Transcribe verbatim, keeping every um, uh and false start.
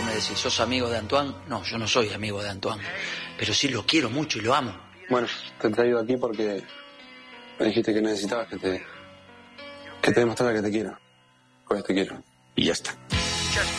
me decís, ¿sos amigo de Antoine? No, yo no soy amigo de Antoine, pero sí lo quiero mucho y lo amo. Bueno, te he traído aquí porque me dijiste que necesitabas que te, que te demostrara que te quiero. Pues te quiero. Y ya está.